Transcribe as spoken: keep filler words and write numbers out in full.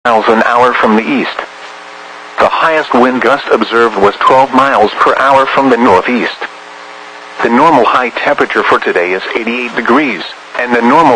miles an hour from the east. The highest wind gust observed was twelve miles per hour from the northeast. The normal high temperature for today is eighty-eight degrees, and the normal